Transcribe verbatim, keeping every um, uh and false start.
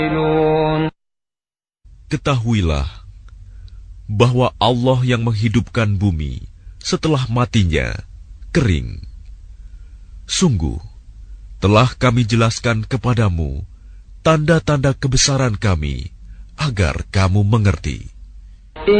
Ketahuilah bahwa Allah yang menghidupkan bumi setelah matinya kering. Sungguh, telah kami jelaskan kepadamu tanda-tanda kebesaran kami agar kamu mengerti.